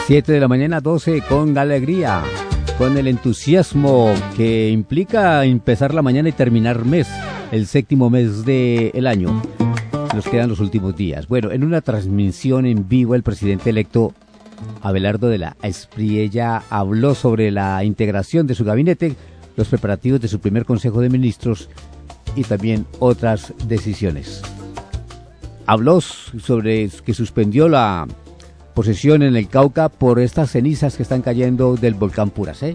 7 de la mañana, 12, con la alegría, con el entusiasmo que implica empezar la mañana y terminar mes, el séptimo mes del año. Nos quedan los últimos días. Bueno, en una transmisión en vivo, el presidente electo Abelardo de la Espriella habló sobre la integración de su gabinete, los preparativos de su primer Consejo de Ministros y también otras decisiones. Habló sobre que suspendió la posesión en el Cauca por estas cenizas que están cayendo del volcán Puracé.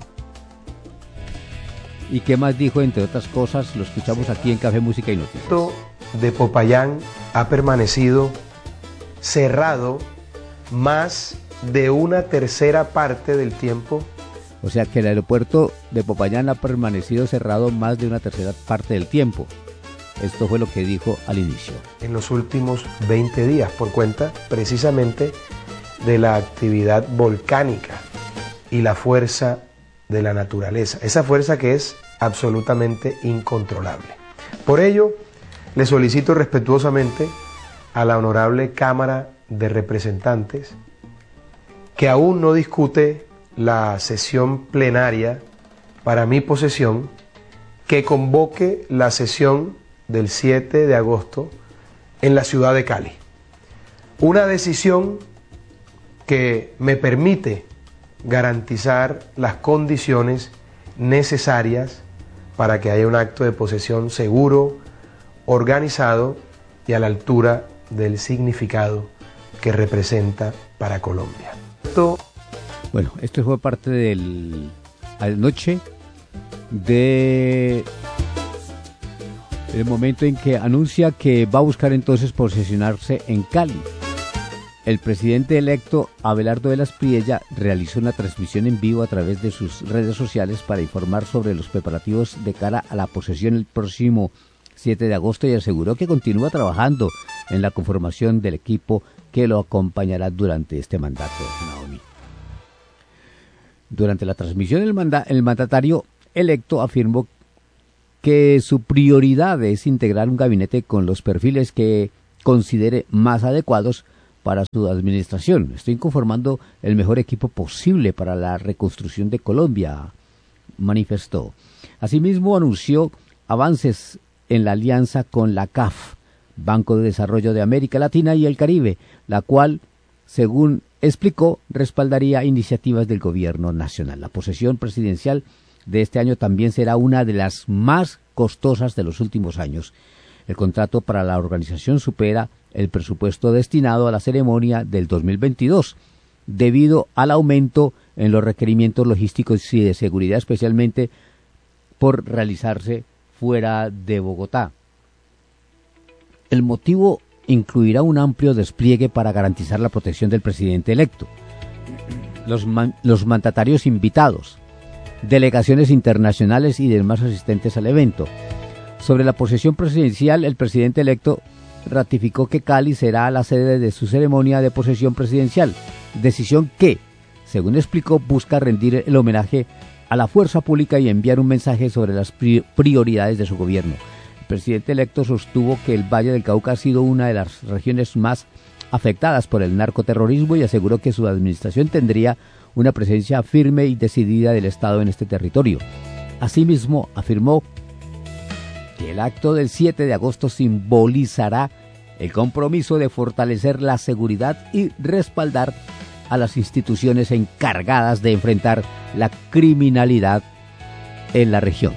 ¿Y qué más dijo? Entre otras cosas, lo escuchamos aquí en Café, Música y Noticias. El aeropuerto de Popayán ha permanecido cerrado más de una tercera parte del tiempo. O sea que el aeropuerto de Popayán ha permanecido cerrado más de una tercera parte del tiempo. Esto fue lo que dijo al inicio. En los últimos 20 días, por cuenta precisamente de la actividad volcánica y la fuerza de la naturaleza. Esa fuerza que es absolutamente incontrolable. Por ello, le solicito respetuosamente a la honorable Cámara de Representantes, que aún no discute la sesión plenaria para mi posesión, que convoque la sesión del 7 de agosto en la ciudad de Cali. Una decisión que me permite garantizar las condiciones necesarias para que haya un acto de posesión seguro, organizado y a la altura del significado que representa para Colombia. Bueno, esto fue parte del anoche del momento en que anuncia que va a buscar entonces posesionarse en Cali. El presidente electo Abelardo de la Espriella realizó una transmisión en vivo a través de sus redes sociales para informar sobre los preparativos de cara a la posesión el próximo 7 de agosto y aseguró que continúa trabajando en la conformación del equipo que lo acompañará durante este mandato, Naomi. Durante la transmisión, el mandatario electo afirmó que su prioridad es integrar un gabinete con los perfiles que considere más adecuados para su administración. Estoy conformando el mejor equipo posible para la reconstrucción de Colombia, manifestó. Asimismo, anunció avances en la alianza con la CAF, Banco de Desarrollo de América Latina y el Caribe, la cual, según explicó, respaldaría iniciativas del gobierno nacional. La posesión presidencial de este año también será una de las más costosas de los últimos años. El contrato para la organización supera el presupuesto destinado a la ceremonia del 2022, debido al aumento en los requerimientos logísticos y de seguridad, especialmente por realizarse fuera de Bogotá. El motivo incluirá un amplio despliegue para garantizar la protección del presidente electo. Los mandatarios invitados, delegaciones internacionales y demás asistentes al evento. Sobre la posesión presidencial, el presidente electo ratificó que Cali será la sede de su ceremonia de posesión presidencial, decisión que, según explicó, busca rendir el homenaje a la fuerza pública y enviar un mensaje sobre las prioridades de su gobierno. El presidente electo sostuvo que el Valle del Cauca ha sido una de las regiones más afectadas por el narcoterrorismo y aseguró que su administración tendría una presencia firme y decidida del Estado en este territorio. Asimismo, afirmó que el acto del 7 de agosto simbolizará el compromiso de fortalecer la seguridad y respaldar a las instituciones encargadas de enfrentar la criminalidad en la región.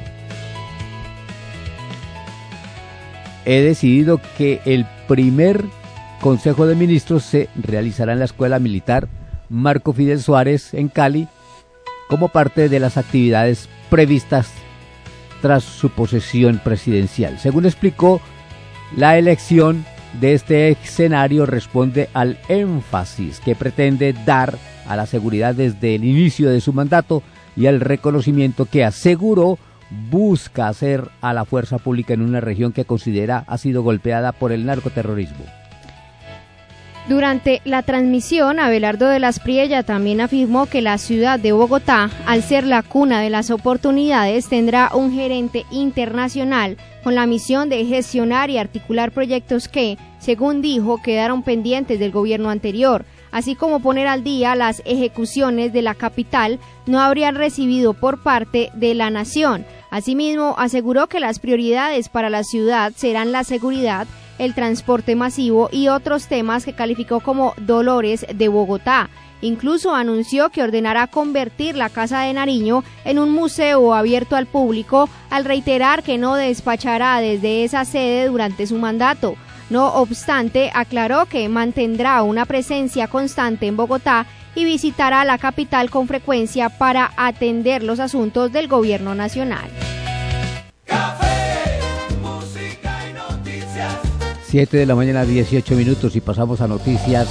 He decidido que el primer Consejo de Ministros se realizará en la Escuela Militar Marco Fidel Suárez en Cali como parte de las actividades previstas tras su posesión presidencial. Según explicó, la elección de este escenario responde al énfasis que pretende dar a la seguridad desde el inicio de su mandato y al reconocimiento que aseguró busca hacer a la fuerza pública en una región que considera ha sido golpeada por el narcoterrorismo. Durante la transmisión, Abelardo de la Espriella también afirmó que la ciudad de Bogotá, al ser la cuna de las oportunidades, tendrá un gerente internacional con la misión de gestionar y articular proyectos que, según dijo, quedaron pendientes del gobierno anterior. así como poner al día las ejecuciones de la capital, no habrían recibido por parte de la nación. Asimismo, aseguró que las prioridades para la ciudad serán la seguridad, el transporte masivo y otros temas que calificó como dolores de Bogotá. Incluso anunció que ordenará convertir la Casa de Nariño en un museo abierto al público, al reiterar que no despachará desde esa sede durante su mandato. No obstante, aclaró que mantendrá una presencia constante en Bogotá y visitará la capital con frecuencia para atender los asuntos del gobierno nacional. Café, música y noticias. 7 de la mañana, 18 minutos, y pasamos a noticias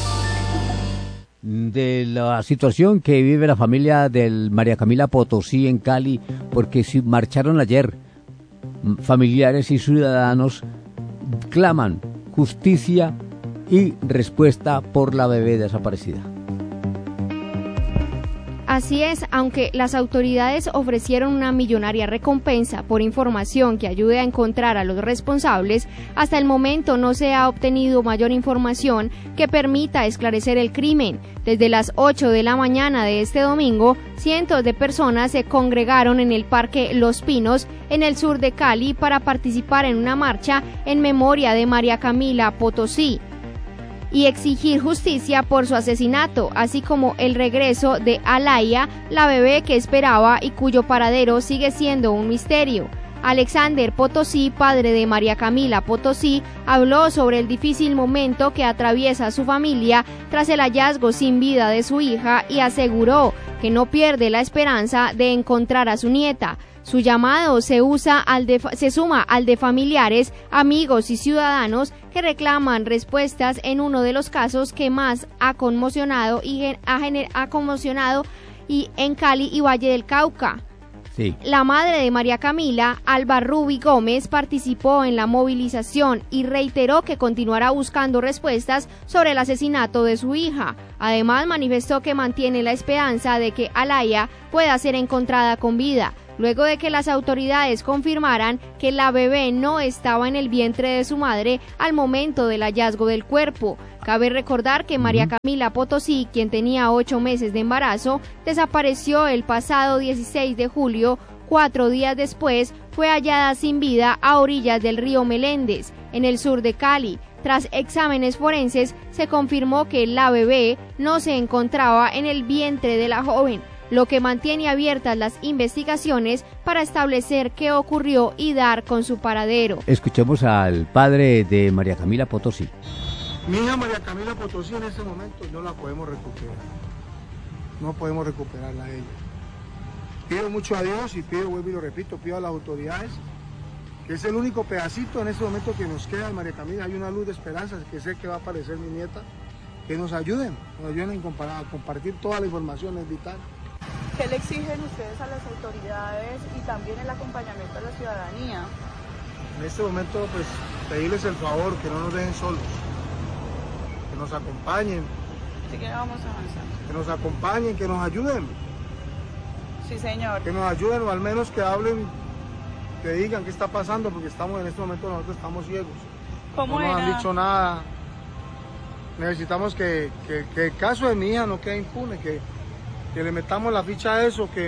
de la situación que vive la familia del María Camila Potosí en Cali, porque marcharon ayer. Familiares y ciudadanos claman justicia y respuesta por la bebé desaparecida. Así es, aunque las autoridades ofrecieron una millonaria recompensa por información que ayude a encontrar a los responsables, hasta el momento no se ha obtenido mayor información que permita esclarecer el crimen. Desde las 8 de la mañana de este domingo, cientos de personas se congregaron en el Parque Los Pinos, en el sur de Cali, para participar en una marcha en memoria de María Camila Potosí y exigir justicia por su asesinato, así como el regreso de Alaya, la bebé que esperaba y cuyo paradero sigue siendo un misterio. Alexander Potosí, padre de María Camila Potosí, habló sobre el difícil momento que atraviesa su familia tras el hallazgo sin vida de su hija y aseguró que no pierde la esperanza de encontrar a su nieta. Su llamado se suma al de familiares, amigos y ciudadanos que reclaman respuestas en uno de los casos que más ha conmocionado y en Cali y Valle del Cauca. Sí. La madre de María Camila, Alba Ruby Gómez, participó en la movilización y reiteró que continuará buscando respuestas sobre el asesinato de su hija. Además, manifestó que mantiene la esperanza de que Alaya pueda ser encontrada con vida, luego de que las autoridades confirmaran que la bebé no estaba en el vientre de su madre al momento del hallazgo del cuerpo. Cabe recordar que María Camila Potosí, quien tenía 8 meses de embarazo, desapareció el pasado 16 de julio. 4 días después fue hallada sin vida a orillas del río Meléndez, en el sur de Cali. Tras exámenes forenses, se confirmó que la bebé no se encontraba en el vientre de la joven, lo que mantiene abiertas las investigaciones para establecer qué ocurrió y dar con su paradero. Escuchemos al padre de María Camila Potosí. Mi hija María Camila Potosí en este momento no la podemos recuperar. No podemos recuperarla a ella. Pido mucho a Dios y pido, vuelvo y lo repito, pido a las autoridades, que es el único pedacito en este momento que nos queda de María Camila. Hay una luz de esperanza, que sé que va a aparecer mi nieta, que nos ayuden a compartir toda la información, es vital. ¿Qué le exigen ustedes a las autoridades y también el acompañamiento a la ciudadanía? En este momento, pues, pedirles el favor, que no nos dejen solos, que nos acompañen. Así que vamos avanzando. Que nos acompañen, que nos ayuden. Sí, señor. Que nos ayuden o al menos que hablen, que digan qué está pasando, porque estamos en este momento, nosotros estamos ciegos. ¿Cómo no nos era? han dicho nada. Necesitamos que el caso de mi hija no quede impune, que le metamos la ficha a eso, que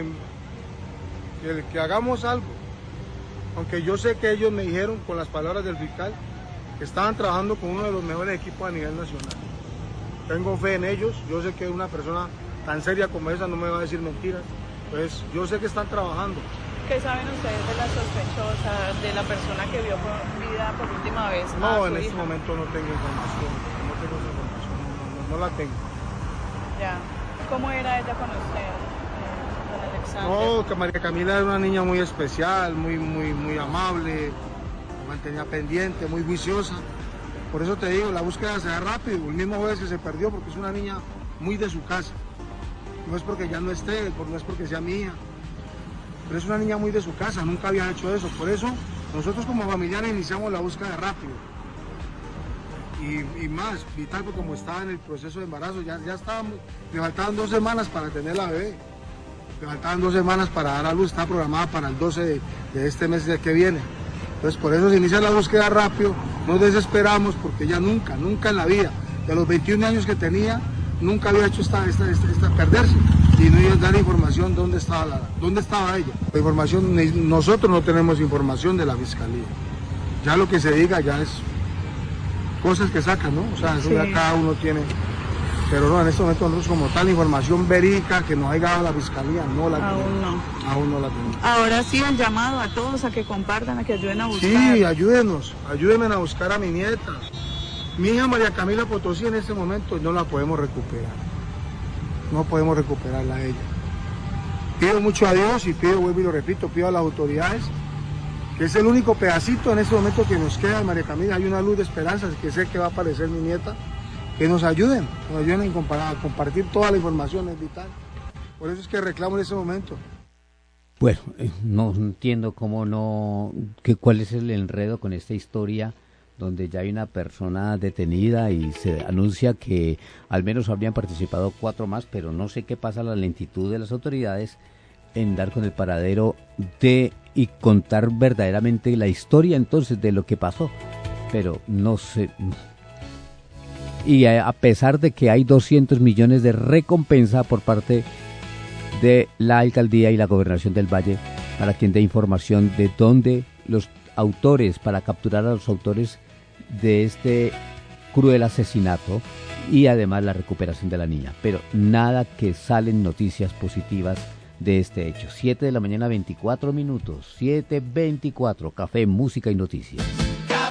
hagamos algo. Aunque yo sé que ellos me dijeron, con las palabras del fiscal, que estaban trabajando con uno de los mejores equipos a nivel nacional. Tengo fe en ellos, yo sé que una persona tan seria como esa no me va a decir mentiras, pues yo sé que están trabajando. ¿Qué saben ustedes de la sospechosa, de la persona que vio vida por última vez? No, en este momento no tengo información, no la tengo. Ya. ¿Cómo era ella con usted, don Alexander? No, que María Camila era una niña muy especial, muy amable, mantenía pendiente, muy juiciosa. Por eso te digo, la búsqueda se da rápido. El mismo jueves que se perdió, porque es una niña muy de su casa. No es porque ya no esté, no es porque sea mi hija, pero es una niña muy de su casa, nunca había hecho eso. Por eso nosotros como familiares iniciamos la búsqueda rápido. Y más, vital, porque como estaba en el proceso de embarazo, ya estábamos, le faltaban 2 semanas para tener la bebé. Le faltaban 2 semanas para dar a luz, está programada para el 12 de este mes que viene. Entonces por eso se inicia la búsqueda rápido, nos desesperamos porque ella nunca en la vida, de los 21 años que tenía, nunca había hecho esta perderse y no iba a dar información dónde estaba ella. La información, nosotros no tenemos información de la fiscalía. Ya lo que se diga ya es cosas que sacan, ¿no? O sea, eso ya cada uno tiene. Pero no, en este momento nosotros como tal información verídica que nos haya dado la fiscalía, no la tenemos. Aún no la tenemos. Ahora sí el llamado a todos a que compartan, a que ayuden a buscar. Sí, ayúdenme a buscar a mi nieta. Mi hija María Camila Potosí en este momento no la podemos recuperar. No podemos recuperarla a ella. Pido mucho a Dios y vuelvo y lo repito, pido a las autoridades, que es el único pedacito en este momento que nos queda de María Camila. Hay una luz de esperanza, que sé que va a aparecer mi nieta, que nos ayuden a compartir toda la información, es vital. Por eso es que reclamo en ese momento. Bueno, no entiendo cuál es el enredo con esta historia donde ya hay una persona detenida y se anuncia que al menos habrían participado 4 más, pero no sé qué pasa, la lentitud de las autoridades en dar con el paradero y contar verdaderamente la historia entonces de lo que pasó, pero no sé. Y a pesar de que hay 200 millones de recompensa por parte de la alcaldía y la gobernación del Valle para quien dé información de dónde los autores, para capturar a los autores de este cruel asesinato y además la recuperación de la niña, pero nada que salen noticias positivas de este hecho. 7 de la mañana 24 minutos, 7:24, café, música y noticias.